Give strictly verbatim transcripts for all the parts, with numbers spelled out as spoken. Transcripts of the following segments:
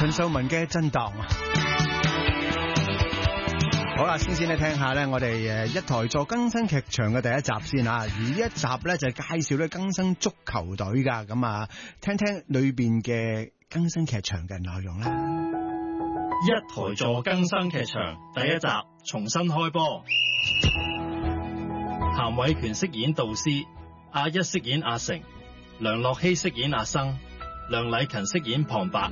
陳秀雯嘅震盪。好啦，先先咧聽下咧，我哋誒一台座更新劇場嘅第一集先啊。而呢一集咧就係介紹咧更新足球隊噶，咁啊聽聽裏邊嘅更新劇場嘅內容啦。 一台座更新劇場第一集重新開波。譚偉權飾演導師，阿一飾演阿成，梁樂希飾演阿生，梁禮勤飾演旁白。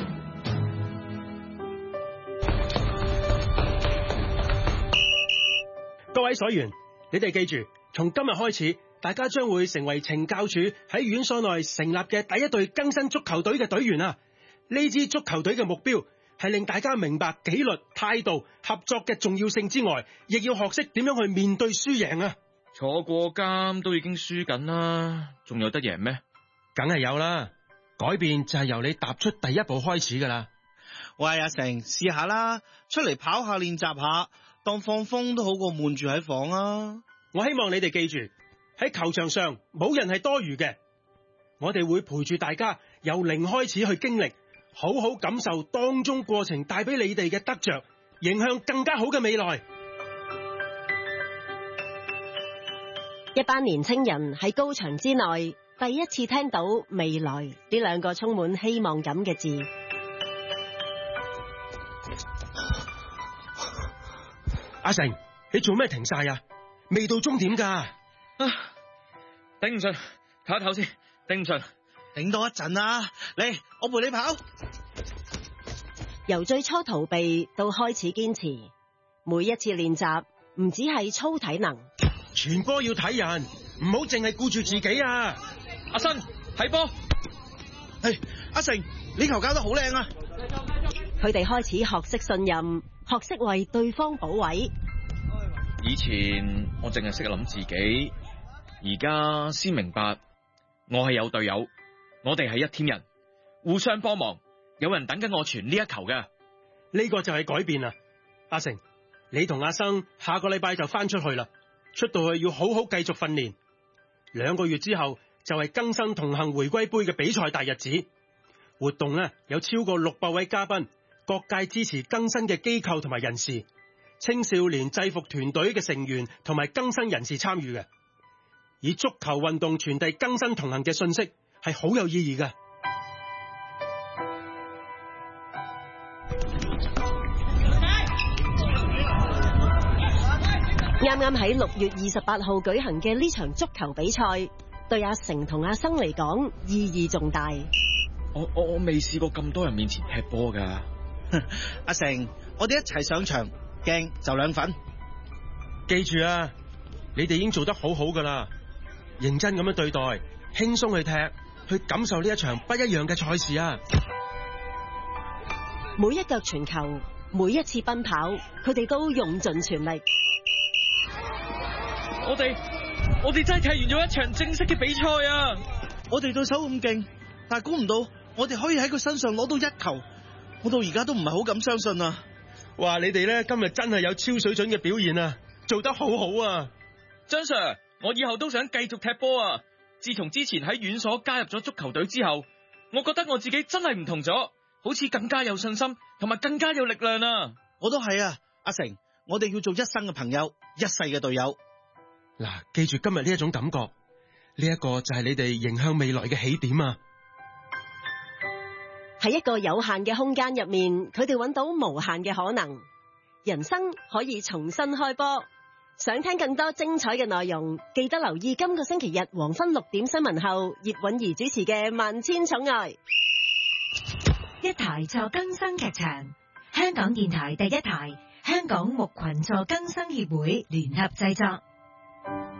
各位所員，你哋記住，從今日開始，大家將會成為懲教署喺院所內成立嘅第一隊更新足球隊嘅隊員啊！呢支足球隊嘅目標係令大家明白紀律、態度、合作嘅重要性之外，亦要學識點樣去面對輸贏啊！ 坐過監都已經輸緊啦，仲有得贏咩？ 梗係有啦，改變就係由你踏出第一步開始噶啦。 喂，阿成，試下啦，出嚟跑下練習下，當放風都好過悶住喺房啊！ 我希望你哋記住，喺球場上冇人係多餘嘅，我哋會陪住大家由零開始去經歷，好好感受當中過程帶俾你哋嘅得着，迎向更加好嘅未來。 一班年青人喺高牆之內，第一次聽到未來呢兩個充滿希望感嘅字。 阿成，你做咩停晒啊？未到終點噶。 啊，頂唔順，唞一唞先，頂唔順， 頂多一陣啊！嚟，我陪你跑。 由最初逃避到開始堅持，每一次練習唔止係操體能， 傳波要睇人，唔好淨係顧住自己啊！ 阿新睇波， 係阿成，你球搞得好靚啊！ 佢哋開始學識信任，學識為對方補位。 以前我淨係識諗自己，而家先明白我係有隊友，我哋係一 team 人，互相幫忙，有人等緊我傳呢一球嘅。 呢個就係改變啦。阿成，你同阿生下個禮拜就翻出去啦，出到去要好好繼續訓練。兩個月之後就係更新同行回歸杯嘅比賽大日子，活動呢有超過六百位嘉賓，各界支持更新嘅機構同埋人士，青少年制服團隊嘅成員同埋更新人士參與嘅，以足球運動傳遞更新同行嘅信息係好有意義嘅。 啱啱喺六月二十八號舉行嘅呢場足球比賽，對阿成同阿生嚟講意義重大。 我我我未試過咁多人面前踢波噶。 阿成，我哋一齊上場，驚就兩分。 記住啊，你哋已經做得好好噶啦，認真咁樣對待，輕鬆去踢，去感受呢一場不一樣嘅賽事啊！ 每一腳傳球，每一次奔跑，佢哋都用盡全力。 我哋我哋真係踢完咗一場正式嘅比賽啊！ 我哋對手咁勁，但係估唔到我哋可以喺佢身上攞到一球，我到而家都唔係好敢相信啊！ 哇，你哋咧今日真係有超水準嘅表現啊，做得好好啊！ 張 Sir， 我以後都想繼續踢波啊！自從之前喺院所加入咗足球隊之後，我覺得我自己真係唔同咗，好似更加有信心，同埋更加有力量啊！ 我都係啊，阿成，我哋要做一生嘅朋友，一世嘅隊友。 嗱，記住今日呢一種感覺，呢一個就係你哋迎向未來嘅起點啊！ 喺一個有限嘅空間入面，佢哋揾到無限嘅可能，人生可以重新開波。想聽更多精彩嘅內容，記得留意今個星期日黃昏六點新聞後，葉韻儀主持嘅《萬千寵愛》。 一台座更新劇場，香港電台第一台，香港牧群座更新協會聯合製作。